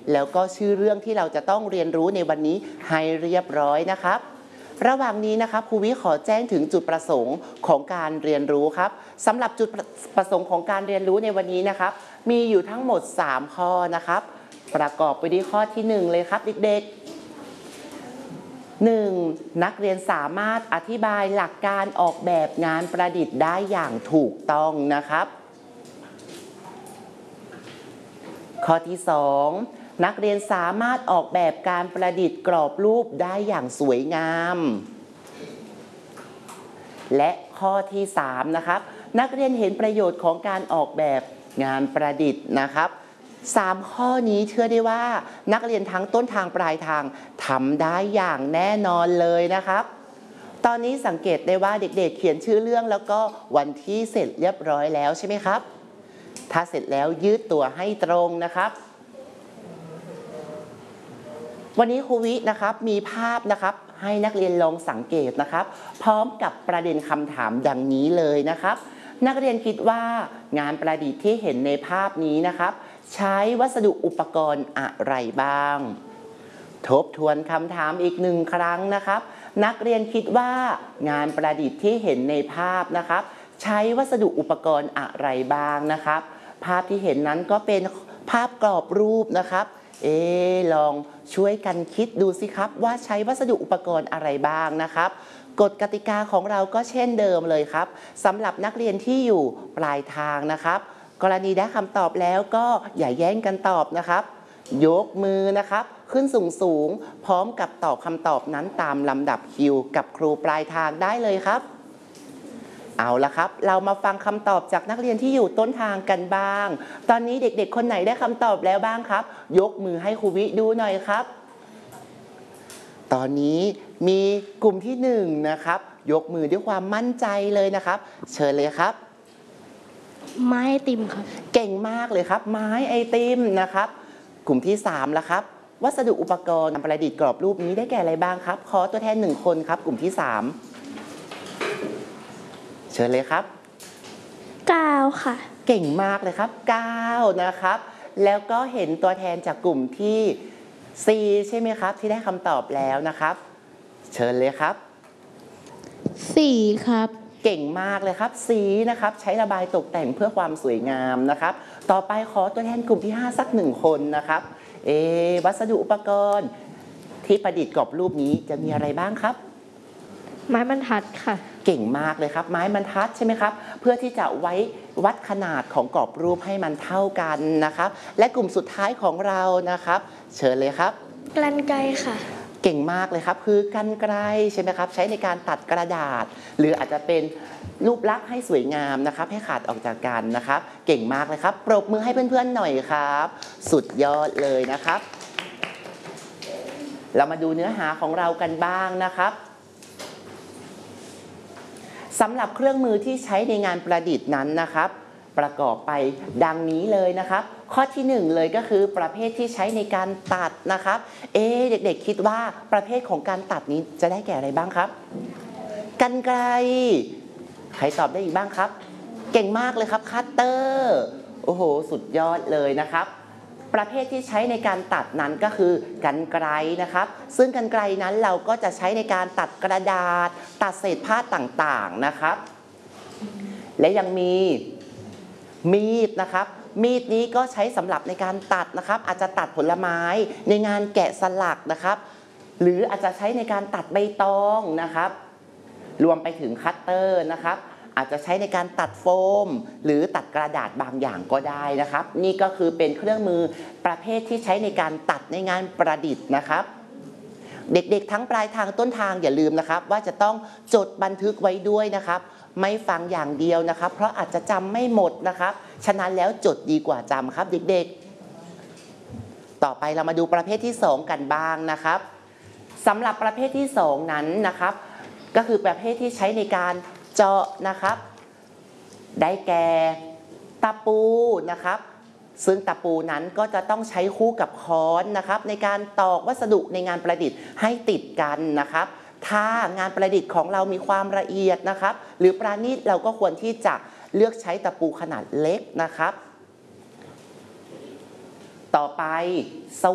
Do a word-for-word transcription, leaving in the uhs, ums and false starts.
แล้วก็ชื่อเรื่องที่เราจะต้องเรียนรู้ในวันนี้ให้เรียบร้อยนะครับระหว่างนี้นะครับครูวิขอแจ้งถึงจุดประสงค์ของการเรียนรู้ครับสำหรับจุดประสงค์ของการเรียนรู้ในวันนี้นะครับมีอยู่ทั้งหมดสามข้อนะครับประกอบไปด้วยข้อที่หนึ่งเลยครับเด็กๆหนึ่งนักเรียนสามารถอธิบายหลักการออกแบบงานประดิษฐ์ได้อย่างถูกต้องนะครับข้อที่สองนักเรียนสามารถออกแบบการประดิษฐ์กรอบรูปได้อย่างสวยงามและข้อที่สามนะครับนักเรียนเห็นประโยชน์ของการออกแบบงานประดิษฐ์นะครับสามข้อนี้เชื่อได้ว่านักเรียนทั้งต้นทางปลายทางทำได้อย่างแน่นอนเลยนะครับตอนนี้สังเกตได้ว่าเด็กๆ เเขียนชื่อเรื่องแล้วก็วันที่เสร็จเรียบร้อยแล้วใช่ไหมครับถ้าเสร็จแล้วยืดตัวให้ตรงนะครับวันนี้ครูวินะครับมีภาพนะครับให้นักเรียนลองสังเกตนะครับพร้อมกับประเด็นคำถามดังนี้เลยนะครับนักเรียนคิดว่างานประดิษฐ์ที่เห็นในภาพนี้นะครับใช้วัสดุอุปกรณ์อะไรบ้างทบทวนคำถามอีกหนึ่งครั้งนะครับนักเรียนคิดว่างานประดิษฐ์ที่เห็นในภาพนะครับใช้วัสดุอุปกรณ์อะไรบ้างนะครับภาพที่เห็นนั้นก็เป็นภาพกรอบรูปนะครับเอลองช่วยกันคิดดูสิครับว่าใช้วัสดุอุปกรณ์อะไรบ้างนะครับกฎกติกาของเราก็เช่นเดิมเลยครับสำหรับนักเรียนที่อยู่ปลายทางนะครับกรณีได้คำตอบแล้วก็อย่าแย่งกันตอบนะครับยกมือนะครับขึ้นสูงสูงพร้อมกับตอบคำตอบนั้นตามลำดับคิวกับครูปลายทางได้เลยครับเอาละครับเรามาฟังคำตอบจากนักเรียนที่อยู่ต้นทางกันบ้างตอนนี้เด็กๆคนไหนได้คำตอบแล้วบ้างครับยกมือให้ครูวิดูหน่อยครับตอนนี้มีกลุ่มที่หนึ่งนะครับยกมือด้วยความมั่นใจเลยนะครับเชิญเลยครับไม้ไอติมครับเก่งมากเลยครับไม้ไอติมนะครับกลุ่มที่สามละครับวัสดุอุปกรณ์ประดิษฐ์กรอบรูปนี้ได้แก่อะไรบ้างครับขอตัวแทนหนึ่งคนครับกลุ่มที่สามเชิญเลยครับกาวค่ะเก่งมากเลยครับกาวนะครับแล้วก็เห็นตัวแทนจากกลุ่มที่ C ใช่ไหมครับที่ได้คำตอบแล้วนะครับเชิญเลยครับสีครับเก่งมากเลยครับสีนะครับใช้ระบายตกแต่งเพื่อความสวยงามนะครับต่อไปขอตัวแทนกลุ่มที่ห้าสักหนึ่งคนนะครับเอวัสดุอุปกรณ์ที่ประดิษฐ์กรอบรูปนี้จะมีอะไรบ้างครับไม้บรรทัดค่ะเก่งมากเลยครับไม้บรรทัดใช่ไหมครับเพื่อที่จะไว้วัดขนาดของกรอบรูปให้มันเท่ากันนะครับและกลุ่มสุดท้ายของเรานะครับเชิญเลยครับกรรไกรค่ะเก่งมากเลยครับคือกรรไกรใช่ไหมครับใช้ในการตัดกระดาษหรืออาจจะเป็นรูปลักษณ์ให้สวยงามนะครับให้ขาดออกจากกันนะครับเก่งมากเลยครับปรบมือให้เพื่อนๆหน่อยครับสุดยอดเลยนะครับเรามาดูเนื้อหาของเรากันบ้างนะครับสำหรับเครื่องมือที่ใช้ในงานประดิษฐ์นั้นนะครับประกอบไปดังนี้เลยนะครับข้อที่หนึ่งเลยก็คือประเภทที่ใช้ในการตัดนะครับเอ๊เด็กๆคิดว่าประเภทของการตัดนี้จะได้แก่อะไรบ้างครับกรรไกรใครตอบได้อีกบ้างครับเก่งมากเลยครับคัตเตอร์โอ้โหสุดยอดเลยนะครับประเภทที่ใช้ในการตัดนั้นก็คือกรรไกรนะครับซึ่งกรรไกรนั้นเราก็จะใช้ในการตัดกระดาษตัดเศษผ้าต่างๆนะครับและยังมีมีดนะครับมีดนี้ก็ใช้สำหรับในการตัดนะครับอาจจะตัดผลไม้ในงานแกะสลักนะครับหรืออาจจะใช้ในการตัดใบตองนะครับรวมไปถึงคัตเตอร์นะครับอาจจะใช้ในการตัดโฟมหรือตัดกระดาษบางอย่างก็ได้นะครับนี่ก็คือเป็นเครื่องมือประเภทที่ใช้ในการตัดในงานประดิษฐ์นะครับเด็กๆทั้งปลายทางต้นทางอย่าลืมนะครับว่าจะต้องจดบันทึกไว้ด้วยนะครับไม่ฟังอย่างเดียวนะครับเพราะอาจจะจำไม่หมดนะครับฉะนั้นแล้วจดดีกว่าจำครับเด็กๆต่อไปเรามาดูประเภทที่สองกันบ้างนะครับสำหรับประเภทที่สองนั้นนะครับก็คือประเภทที่ใช้ในการเจาะนะครับได้แก่ตะปูนะครับซึ่งตะปูนั้นก็จะต้องใช้คู่กับค้อนนะครับในการตอกวัสดุในงานประดิษฐ์ให้ติดกันนะครับถ้างานประดิษฐ์ของเรามีความละเอียดนะครับหรือประณีตเราก็ควรที่จะเลือกใช้ตะปูขนาดเล็กนะครับต่อไป